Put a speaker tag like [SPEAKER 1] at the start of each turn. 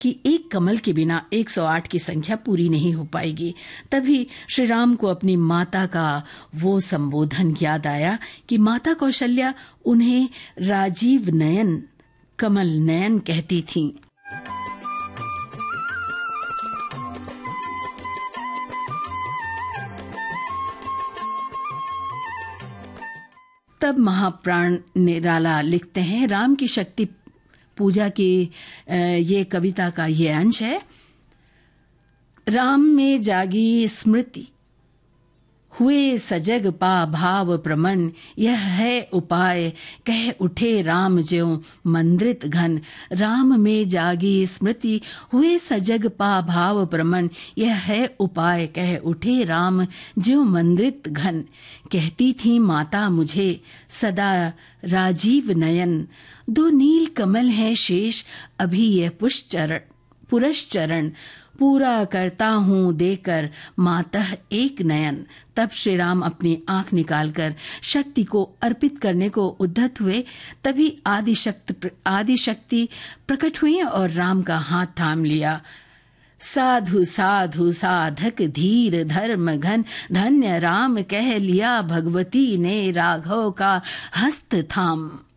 [SPEAKER 1] कि एक कमल के बिना 108 की संख्या पूरी नहीं हो पाएगी। तभी श्री राम को अपनी माता का वो संबोधन याद आया कि माता कौशल्या उन्हें राजीव नयन, कमल नयन कहती थीं। तब महाप्राण निराला लिखते हैं, राम की शक्ति पूजा की ये कविता का ये अंश है। राम में जागी स्मृति, हुए सजग पा भाव प्रमन, यह है उपाय कह उठे राम ज्यों मंद्रित घन। राम में जागी स्मृति, हुए सजग पा भाव प्रमन, यह है उपाय कह उठे राम ज्यों मंद्रित घन। कहती थी माता मुझे सदा राजीव नयन, दो नील कमल हैं शेष अभी यह पुरश्चरण, पूरा करता हूँ देकर मातः एक नयन। तब श्री राम अपनी आंख निकालकर शक्ति को अर्पित करने को उद्यत हुए। तभी आदिशक्ति प्रकट हुई और राम का हाथ थाम लिया। साधु साधु साधक धीर धर्म घन, धन्य राम कह लिया भगवती ने राघव का हस्त थाम।